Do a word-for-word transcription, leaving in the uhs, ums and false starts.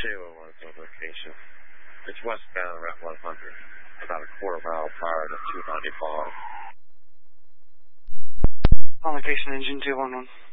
two oh one location. It's westbound Route one hundred, about a quarter mile prior to two ninety-five. On location, engine two one one.